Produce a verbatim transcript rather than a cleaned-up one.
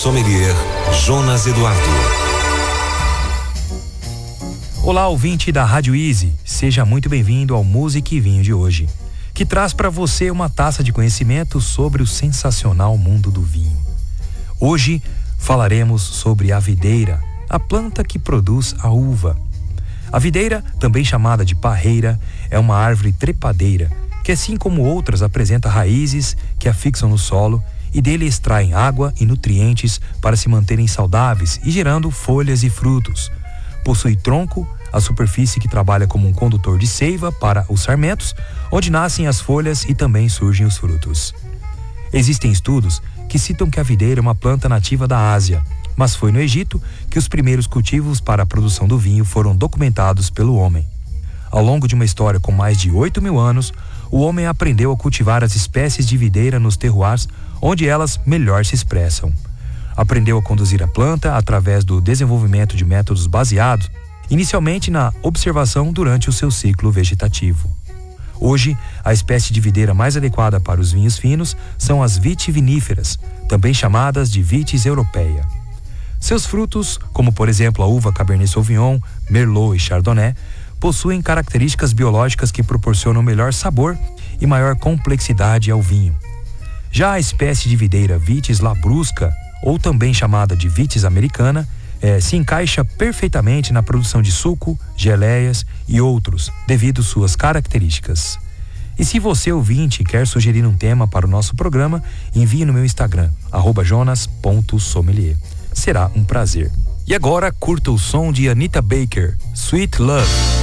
sommelier Jonas Eduardo. Olá, ouvinte da Rádio Easy, seja muito bem-vindo ao Música e Vinho de hoje, que traz para você uma taça de conhecimento sobre o sensacional mundo do vinho. Hoje falaremos sobre a videira, a planta que produz a uva. A videira, também chamada de parreira, é uma árvore trepadeira que, assim como outras, apresenta raízes que a fixam no solo e dele extraem água e nutrientes para se manterem saudáveis e gerando folhas e frutos. Possui tronco, a superfície que trabalha como um condutor de seiva para os sarmentos, onde nascem as folhas e também surgem os frutos. Existem estudos que citam que a videira é uma planta nativa da Ásia, mas foi no Egito que os primeiros cultivos para a produção do vinho foram documentados pelo homem. Ao longo de uma história com mais de oito mil anos, o homem aprendeu a cultivar as espécies de videira nos terroirs onde elas melhor se expressam. Aprendeu a conduzir a planta através do desenvolvimento de métodos baseados inicialmente na observação durante o seu ciclo vegetativo. Hoje, a espécie de videira mais adequada para os vinhos finos são as vitiviníferas, também chamadas de vitis europeia. Seus frutos, como por exemplo a uva Cabernet Sauvignon, Merlot e Chardonnay, possuem características biológicas que proporcionam melhor sabor e maior complexidade ao vinho. Já a espécie de videira Vitis labrusca, ou também chamada de Vitis americana, é, se encaixa perfeitamente na produção de suco, geleias e outros, devido suas características. E se você, ouvinte, quer sugerir um tema para o nosso programa, envie no meu Instagram, arroba jonas ponto sommelier. Será um prazer. E agora, curta o som de Anita Baker, Sweet Love.